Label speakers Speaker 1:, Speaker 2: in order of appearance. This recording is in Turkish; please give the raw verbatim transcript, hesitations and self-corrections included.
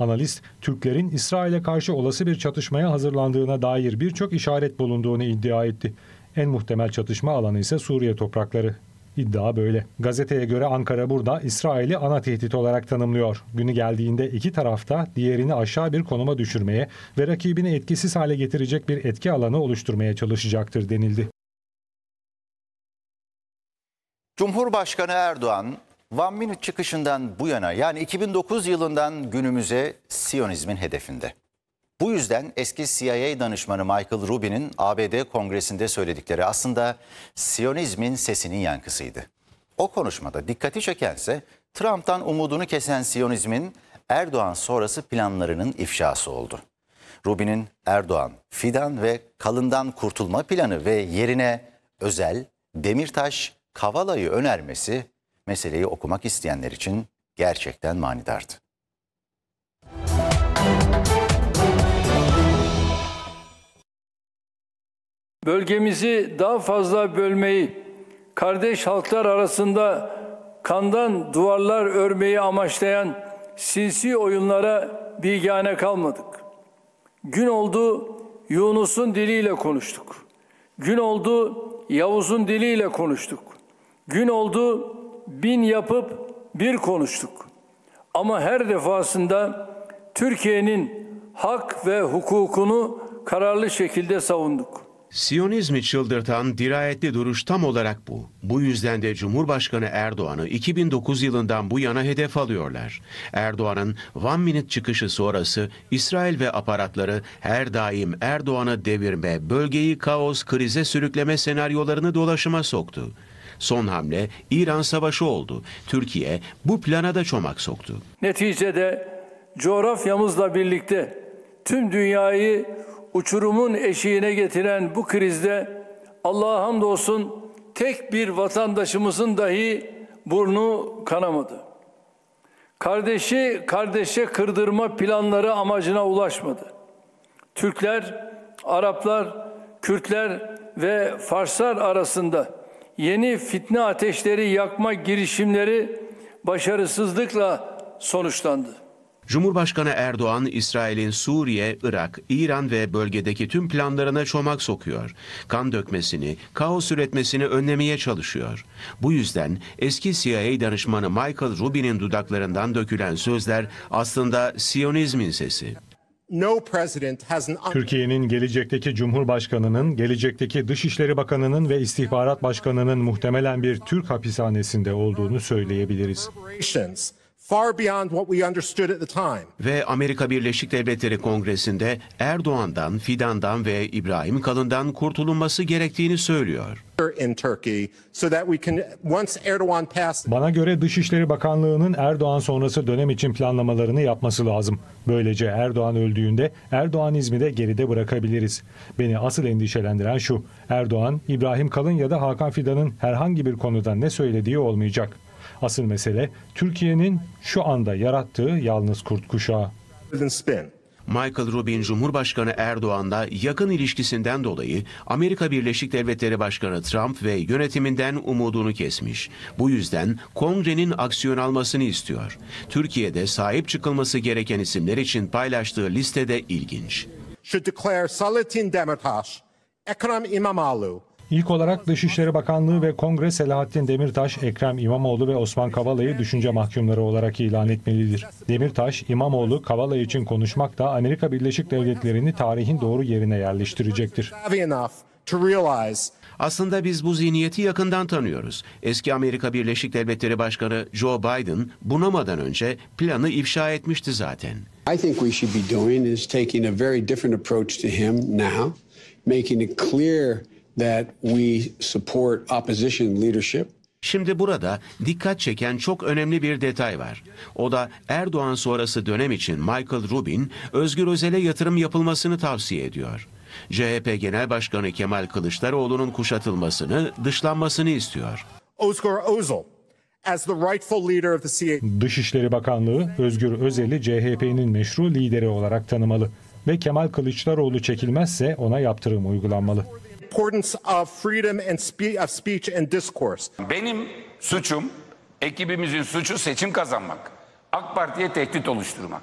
Speaker 1: Analist, Türklerin İsrail'e karşı olası bir çatışmaya hazırlandığına dair birçok işaret bulunduğunu iddia etti. En muhtemel çatışma alanı ise Suriye toprakları. İddia böyle. Gazeteye göre Ankara burada İsrail'i ana tehdit olarak tanımlıyor. Günü geldiğinde iki tarafta diğerini aşağı bir konuma düşürmeye ve rakibini etkisiz hale getirecek bir etki alanı oluşturmaya çalışacaktır denildi.
Speaker 2: Cumhurbaşkanı Erdoğan, One Minute çıkışından bu yana, yani iki bin dokuz yılından günümüze Siyonizmin hedefinde. Bu yüzden eski C I A danışmanı Michael Rubin'in A B D Kongresi'nde söyledikleri aslında Siyonizmin sesinin yankısıydı. O konuşmada dikkati çekense Trump'tan umudunu kesen Siyonizmin Erdoğan sonrası planlarının ifşası oldu. Rubin'in Erdoğan, Fidan ve Kalın'dan kurtulma planı ve yerine Özel, Demirtaş, Kavala'yı önermesi meseleyi okumak isteyenler için gerçekten manidardı.
Speaker 3: Bölgemizi daha fazla bölmeyi, kardeş halklar arasında kandan duvarlar örmeyi amaçlayan sinsi oyunlara bigane kalmadık. Gün oldu Yunus'un diliyle konuştuk. Gün oldu Yavuz'un diliyle konuştuk. Gün oldu bin yapıp bir konuştuk. Ama her defasında Türkiye'nin hak ve hukukunu kararlı şekilde savunduk.
Speaker 4: Siyonizmi çıldırtan dirayetli duruş tam olarak bu. Bu yüzden de Cumhurbaşkanı Erdoğan'ı iki bin dokuz yılından bu yana hedef alıyorlar. Erdoğan'ın One Minute çıkışı sonrası İsrail ve aparatları her daim Erdoğan'ı devirme, bölgeyi kaos, krize sürükleme senaryolarını dolaşıma soktu. Son hamle İran Savaşı oldu. Türkiye bu plana da çomak soktu.
Speaker 3: Neticede coğrafyamızla birlikte tüm dünyayı uçurumun eşiğine getiren bu krizde Allah'a hamdolsun tek bir vatandaşımızın dahi burnu kanamadı. Kardeşi kardeşe kırdırma planları amacına ulaşmadı. Türkler, Araplar, Kürtler ve Farslar arasında yeni fitne ateşleri yakma girişimleri başarısızlıkla sonuçlandı.
Speaker 4: Cumhurbaşkanı Erdoğan, İsrail'in Suriye, Irak, İran ve bölgedeki tüm planlarına çomak sokuyor. Kan dökmesini, kaos üretmesini önlemeye çalışıyor. Bu yüzden eski C I A danışmanı Michael Rubin'in dudaklarından dökülen sözler aslında Siyonizmin sesi.
Speaker 1: Türkiye'nin gelecekteki Cumhurbaşkanı'nın, gelecekteki Dışişleri Bakanı'nın ve İstihbarat Başkanı'nın muhtemelen bir Türk hapishanesinde olduğunu söyleyebiliriz.
Speaker 4: Ve Amerika Birleşik Devletleri Kongresi'nde Erdoğan'dan, Fidan'dan ve İbrahim Kalın'dan kurtulunması gerektiğini söylüyor.
Speaker 1: Bana göre Dışişleri Bakanlığı'nın Erdoğan sonrası dönem için planlamalarını yapması lazım. Böylece Erdoğan öldüğünde Erdoğanizmi de geride bırakabiliriz. Beni asıl endişelendiren şu: Erdoğan, İbrahim Kalın ya da Hakan Fidan'ın herhangi bir konuda ne söylediği olmayacak. Asıl mesele Türkiye'nin şu anda yarattığı yalnız kurt kuşağı.
Speaker 4: Michael Rubin, Cumhurbaşkanı Erdoğan'la yakın ilişkisinden dolayı Amerika Birleşik Devletleri Başkanı Trump ve yönetiminden umudunu kesmiş. Bu yüzden Kongre'nin aksiyon almasını istiyor. Türkiye'de sahip çıkılması gereken isimler için paylaştığı listede ilginç.
Speaker 1: İlk olarak Dışişleri Bakanlığı ve Kongre Selahattin Demirtaş, Ekrem İmamoğlu ve Osman Kavala'yı düşünce mahkumları olarak ilan etmelidir. Demirtaş, İmamoğlu, Kavala için konuşmak da Amerika Birleşik Devletleri'ni tarihin doğru yerine yerleştirecektir.
Speaker 4: Aslında biz bu zihniyeti yakından tanıyoruz. Eski Amerika Birleşik Devletleri Başkanı Joe Biden bunamadan önce planı ifşa etmişti zaten.
Speaker 5: I think we should be doing is taking a very different approach to him now, making it clear that we support opposition leadership.
Speaker 4: Şimdi burada dikkat çeken çok önemli bir detay var. O da Erdoğan sonrası dönem için Michael Rubin, Özgür Özel'e yatırım yapılmasını tavsiye ediyor. C H P Genel Başkanı Kemal Kılıçdaroğlu'nun kuşatılmasını, dışlanmasını istiyor.
Speaker 6: Özgür Özel, as the rightful leader of the C I A.
Speaker 1: Dışişleri Bakanlığı, Özgür Özel'i C H P'nin meşru lideri olarak tanımalı ve Kemal Kılıçdaroğlu çekilmezse ona yaptırım uygulanmalı.
Speaker 7: Benim suçum, ekibimizin suçu seçim kazanmak. AK Parti'ye tehdit oluşturmak.